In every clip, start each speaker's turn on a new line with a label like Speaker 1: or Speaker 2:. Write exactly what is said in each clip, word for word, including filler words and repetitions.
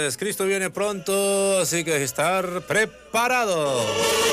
Speaker 1: señores, Cristo viene pronto, así que estar preparado.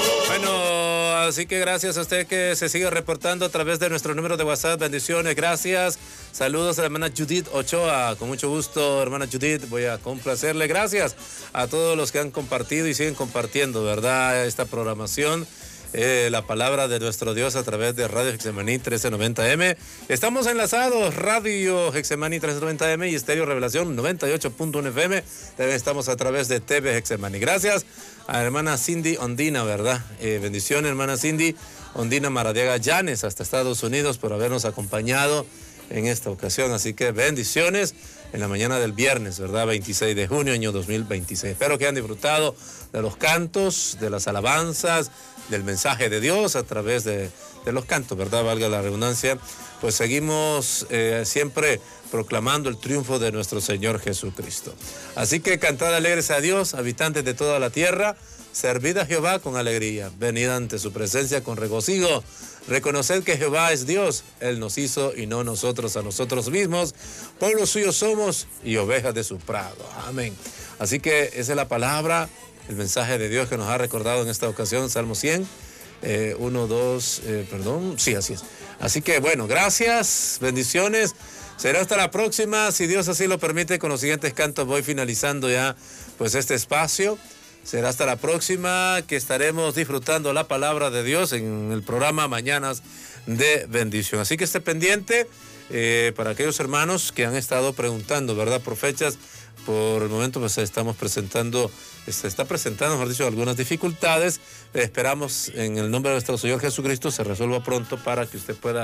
Speaker 1: Bueno, así que gracias a usted que se sigue reportando a través de nuestro número de WhatsApp. Bendiciones, gracias. Saludos a la hermana Judith Ochoa. Con mucho gusto, hermana Judith, voy a complacerle. Gracias a todos los que han compartido y siguen compartiendo, ¿verdad?, esta programación. Eh, la palabra de nuestro Dios a través de Radio Getsemaní trece noventa M. Estamos enlazados, Radio Getsemaní trece noventa M y Estéreo Revelación noventa y ocho punto uno F M. También estamos a través de T V Getsemaní. Gracias a la hermana Cindy Ondina, ¿verdad? Eh, bendiciones, hermana Cindy Ondina Maradiaga Llanes, hasta Estados Unidos, por habernos acompañado en esta ocasión. Así que bendiciones en la mañana del viernes, ¿verdad? veintiséis de junio, año dos mil veintiséis. Espero que hayan disfrutado de los cantos, de las alabanzas, del mensaje de Dios a través de, de los cantos, ¿verdad? Valga la redundancia. Pues seguimos eh, siempre proclamando el triunfo de nuestro Señor Jesucristo. Así que cantad alegres a Dios, habitantes de toda la tierra, servid a Jehová con alegría, venid ante su presencia con regocijo, reconoced que Jehová es Dios, Él nos hizo y no nosotros a nosotros mismos, pueblo suyo somos y ovejas de su prado. Amén. Así que esa es la palabra, el mensaje de Dios que nos ha recordado en esta ocasión, Salmo cien, eh, uno, dos, eh, perdón, sí, así es. Así que bueno, gracias, bendiciones, será hasta la próxima, si Dios así lo permite. Con los siguientes cantos voy finalizando ya pues este espacio. Será hasta la próxima que estaremos disfrutando la palabra de Dios en el programa Mañanas de Bendición. Así que esté pendiente eh, para aquellos hermanos que han estado preguntando, ¿verdad?, por fechas. Por el momento pues estamos presentando, se está presentando, mejor dicho, algunas dificultades. Esperamos en el nombre de nuestro Señor Jesucristo se resuelva pronto para que usted pueda,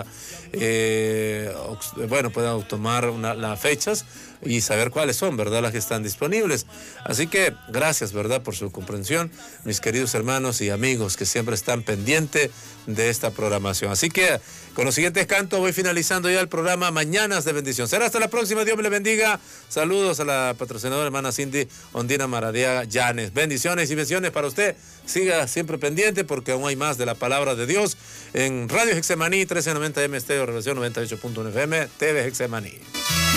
Speaker 1: eh, bueno, pueda tomar una, las fechas y saber cuáles son, ¿verdad?, las que están disponibles. Así que gracias, ¿verdad?, por su comprensión, mis queridos hermanos y amigos que siempre están pendientes de esta programación. Así que con los siguientes cantos voy finalizando ya el programa Mañanas de Bendición. Será hasta la próxima, Dios me le bendiga. Saludos a la patrocinadora hermana Cindy Ondina Maradiaga Llanes. Bendiciones y bendiciones para usted. Siga siempre pendiente porque aún hay más de la palabra de Dios en Radio Getsemaní trece noventa M, Estéreo Revelación noventa y ocho punto uno F M, T V Getsemaní.